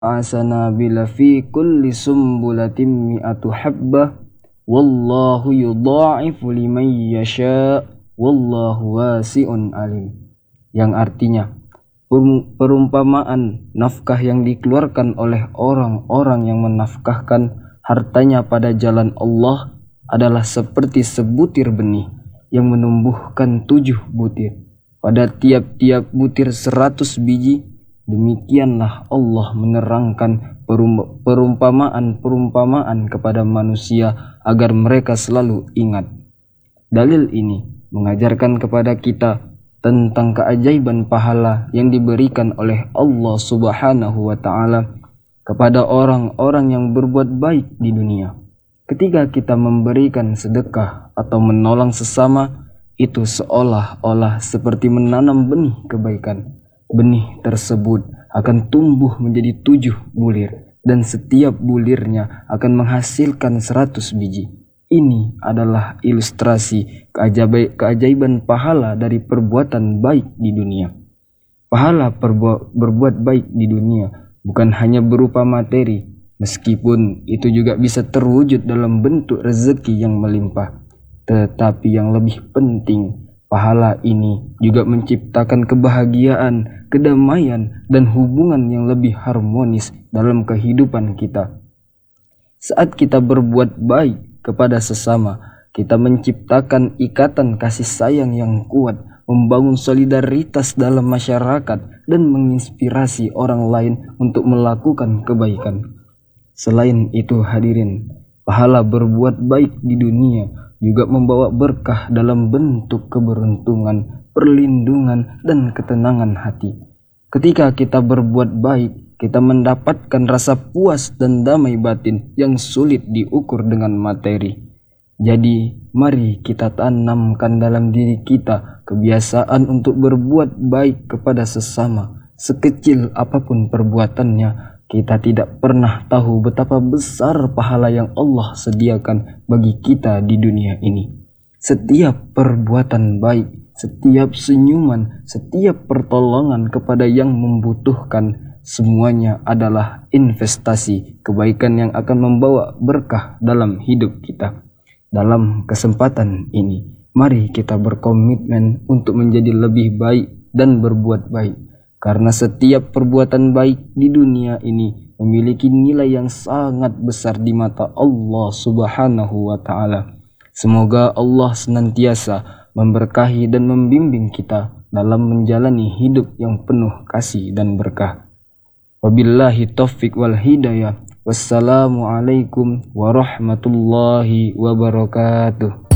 sanabila fi kulli sumbulatin mi'atu habbah wallahu yudha'ifu liman yasha wallahu wasi'un alim. Yang artinya perumpamaan nafkah yang dikeluarkan oleh orang-orang yang menafkahkan hartanya pada jalan Allah adalah seperti sebutir benih yang menumbuhkan 7 butir. Pada tiap-tiap butir 100 biji. Demikianlah Allah menerangkan perumpamaan-perumpamaan kepada manusia agar mereka selalu ingat. Dalil ini mengajarkan kepada kita tentang keajaiban pahala yang diberikan oleh Allah Subhanahu wa Ta'ala kepada orang-orang yang berbuat baik di dunia. Ketika kita memberikan sedekah atau menolong sesama, itu seolah-olah seperti menanam benih kebaikan. Benih tersebut akan tumbuh menjadi 7 bulir dan setiap bulirnya akan menghasilkan 100 biji. Ini adalah ilustrasi keajaiban pahala dari perbuatan baik di dunia. Pahala berbuat baik di dunia bukan hanya berupa materi, meskipun itu juga bisa terwujud dalam bentuk rezeki yang melimpah. Tetapi yang lebih penting, pahala ini juga menciptakan kebahagiaan, kedamaian, dan hubungan yang lebih harmonis dalam kehidupan kita. Saat kita berbuat baik kepada sesama, kita menciptakan ikatan kasih sayang yang kuat, membangun solidaritas dalam masyarakat, dan menginspirasi orang lain untuk melakukan kebaikan. Selain itu hadirin, pahala berbuat baik di dunia juga membawa berkah dalam bentuk keberuntungan, perlindungan, dan ketenangan hati. Ketika kita berbuat baik, kita mendapatkan rasa puas dan damai batin yang sulit diukur dengan materi. Jadi, mari kita tanamkan dalam diri kita kebiasaan untuk berbuat baik kepada sesama. Sekecil apapun perbuatannya, kita tidak pernah tahu betapa besar pahala yang Allah sediakan bagi kita di dunia ini. Setiap perbuatan baik, setiap senyuman, setiap pertolongan kepada yang membutuhkan, semuanya adalah investasi kebaikan yang akan membawa berkah dalam hidup kita. Dalam kesempatan ini, mari kita berkomitmen untuk menjadi lebih baik dan berbuat baik. Karena setiap perbuatan baik di dunia ini memiliki nilai yang sangat besar di mata Allah Subhanahu wa Ta'ala. Semoga Allah senantiasa memberkahi dan membimbing kita dalam menjalani hidup yang penuh kasih dan berkah. Wabillahi taufik wal hidayah. Wassalamualaikum warahmatullahi wabarakatuh.